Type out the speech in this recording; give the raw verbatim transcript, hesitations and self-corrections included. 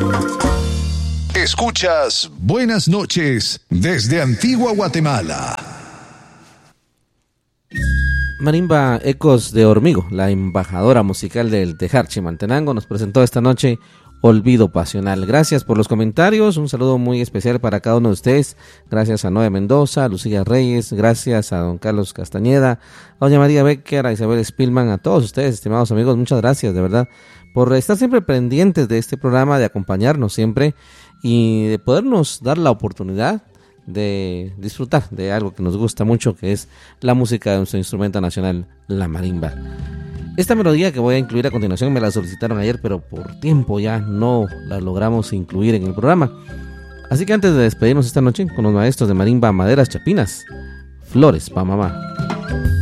Escuchas Buenas noches desde Antigua Guatemala. Marimba Ecos de Hormigo, la embajadora musical del Tejar Chimaltenango, nos presentó esta noche Olvido Pasional. Gracias por los comentarios, un saludo muy especial para cada uno de ustedes. Gracias a Noé Mendoza, a Lucía Reyes, gracias a don Carlos Castañeda, a doña María Becker, a Isabel Spillman, a todos ustedes, estimados amigos, muchas gracias de verdad por estar siempre pendientes de este programa, de acompañarnos siempre y de podernos dar la oportunidad de disfrutar de algo que nos gusta mucho, que es la música de nuestro instrumento nacional, la marimba. Esta melodía que voy a incluir a continuación me la solicitaron ayer, pero por tiempo ya no la logramos incluir en el programa. Así que antes de despedirnos esta noche con los maestros de marimba Maderas Chapinas, Flores pa' Mamá.